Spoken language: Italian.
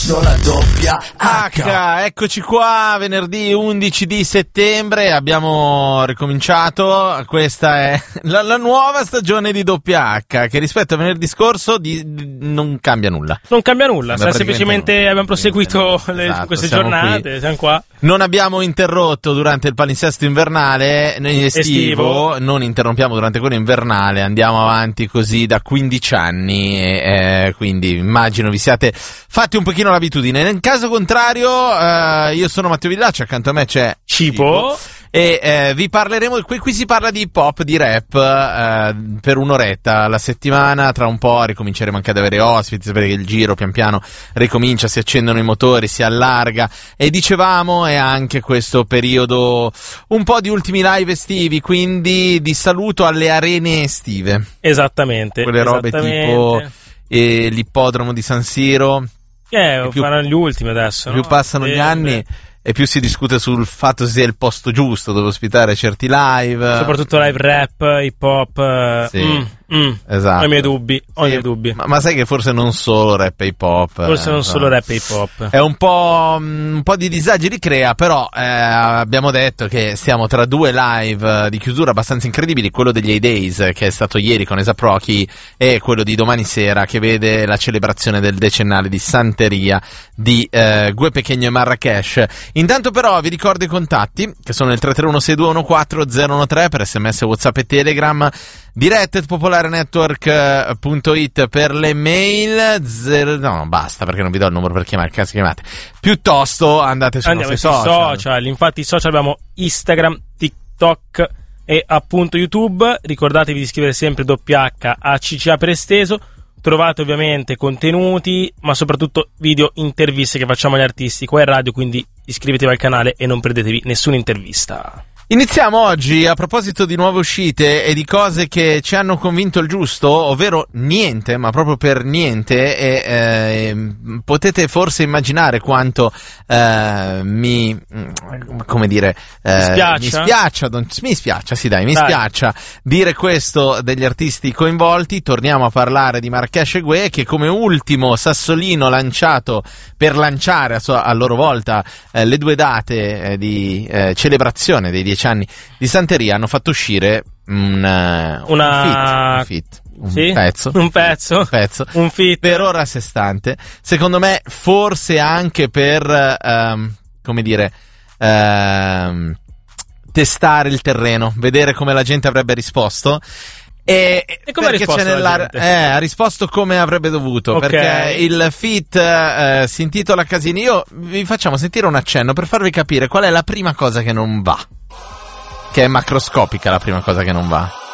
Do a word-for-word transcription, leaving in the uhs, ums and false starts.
adesso la doppia H. H, eccoci qua, venerdì undici di settembre, abbiamo ricominciato, questa è la, la nuova stagione di doppia H, che rispetto a venerdì scorso di, di, non cambia nulla. Non cambia nulla, Cambia semplicemente nulla. abbiamo proseguito le, Esatto, queste siamo giornate, qui. siamo qua. Non abbiamo interrotto durante il palinsesto invernale, estivo, estivo, non interrompiamo durante quello invernale, andiamo avanti così da quindici anni, e, eh, quindi immagino vi siate fatti un pochino l'abitudine. Nel caso contrario, eh, io sono Matteo Villaccia, accanto a me c'è Cipo. E eh, vi parleremo, qui, qui si parla di hip hop, di rap, eh, per un'oretta la settimana. Tra un po' ricominceremo anche ad avere ospiti, perché il giro pian piano ricomincia, si accendono i motori, si allarga, e dicevamo è anche questo periodo un po' di ultimi live estivi, quindi di saluto alle arene estive. Esattamente. Quelle robe esattamente. tipo eh, l'ippodromo di San Siro. Eh, più, faranno gli ultimi adesso, più no? passano eh, gli anni, beh. e più si discute sul fatto se sia il posto giusto dove ospitare certi live. Soprattutto live rap, hip hop. Sì, mm, mm. esatto. Ho i miei dubbi, ho Sì, i miei dubbi. Ma, ma sai che forse non solo rap e hip hop. Forse eh, non so. solo rap e hip hop. È un po', un po' di disagi li crea, però eh, abbiamo detto che stiamo tra due live di chiusura abbastanza incredibili, quello degli A-Days che è stato ieri con A$AP Rocky e quello di domani sera che vede la celebrazione del decennale di Santeria di eh, Gue Pequeno e Marrakesh. Intanto però vi ricordo i contatti che sono il tre tre uno sei due uno quattro zero uno tre per sms, WhatsApp e Telegram, dirette popolare network punto it per le mail, zero, no basta perché non vi do il numero per chiamare, cazzo chiamate, piuttosto andate sui Andiamo nostri sui social. social. Infatti i social abbiamo Instagram, TikTok e appunto YouTube. Ricordatevi di scrivere sempre doppia H A C C A per esteso. Trovate ovviamente contenuti, ma soprattutto video interviste che facciamo agli artisti qua in radio, quindi iscrivetevi al canale e non perdetevi nessuna intervista. Iniziamo oggi a proposito di nuove uscite e di cose che ci hanno convinto il giusto, ovvero niente, ma proprio per niente, e eh, potete forse immaginare quanto eh, mi, come dire, eh, mi spiaccia, mi spiaccia, non, mi spiaccia, sì dai, mi dai. spiaccia dire questo degli artisti coinvolti. Torniamo a parlare di Marrakesh e Gue, che come ultimo sassolino lanciato per lanciare a, sua, a loro volta eh, le due date eh, di eh, celebrazione dei dieci anni di Santeria hanno fatto uscire un, uh, una un feat, un, feat, un sì? pezzo, un pezzo, un pezzo, un feat per ora a sé stante. Secondo me, forse anche per, um, come dire, um, testare il terreno, vedere come la gente avrebbe risposto. E, e come ha risposto c'è nella, eh, ha risposto come avrebbe dovuto, okay. Perché il feat eh, si intitola Casini. Io vi facciamo sentire un accenno per farvi capire qual è la prima cosa che non va, che è macroscopica la prima cosa che non va.